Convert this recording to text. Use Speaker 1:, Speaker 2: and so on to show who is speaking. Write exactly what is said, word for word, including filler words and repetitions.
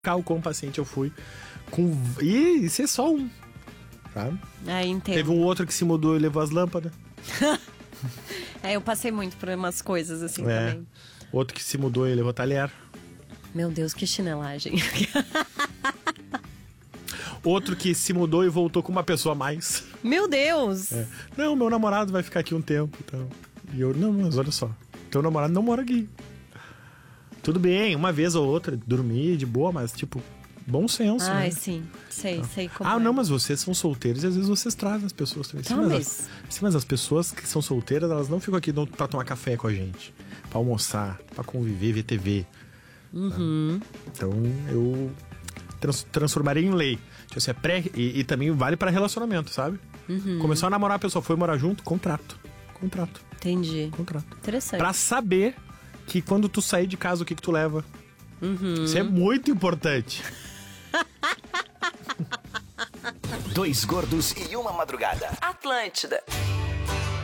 Speaker 1: o quão paciente eu fui. Com... E isso é só um. Sabe?
Speaker 2: É, entendo.
Speaker 1: Teve um outro que se mudou e levou as lâmpadas.
Speaker 2: É, eu passei muito por umas coisas assim
Speaker 1: É.
Speaker 2: também.
Speaker 1: Outro que se mudou e levou talher.
Speaker 2: Meu Deus, que chinelagem.
Speaker 1: Outro que se mudou e voltou com uma pessoa a mais.
Speaker 2: Meu Deus!
Speaker 1: É. Não, meu namorado vai ficar aqui um tempo. Então. E eu, não, mas olha só. Teu namorado não mora aqui. Tudo bem, uma vez ou outra, dormir de boa, mas tipo, bom senso,
Speaker 2: Ai,
Speaker 1: né?
Speaker 2: sim, sei,
Speaker 1: Então.
Speaker 2: sei como
Speaker 1: Ah,
Speaker 2: é.
Speaker 1: não, mas vocês são solteiros e às vezes vocês trazem as pessoas também. Sim,
Speaker 2: Tá,
Speaker 1: mas,
Speaker 2: mas-
Speaker 1: as, sim, mas as pessoas que são solteiras, elas não ficam aqui não, pra tomar café com a gente. Pra almoçar, pra conviver, ver T V.
Speaker 2: Uhum.
Speaker 1: Tá? Então, eu trans, transformaria em lei. Tipo assim, é pré, e, e também vale pra relacionamento, sabe?
Speaker 2: Uhum.
Speaker 1: Começou a namorar a pessoa, foi morar junto, contrato. Contrato,
Speaker 2: Entendi.
Speaker 1: contrato.
Speaker 2: Interessante.
Speaker 1: Pra saber que quando tu sair de casa, o que que tu leva.
Speaker 2: Uhum.
Speaker 1: Isso é muito importante.
Speaker 3: Dois gordos e uma madrugada.
Speaker 4: Atlântida.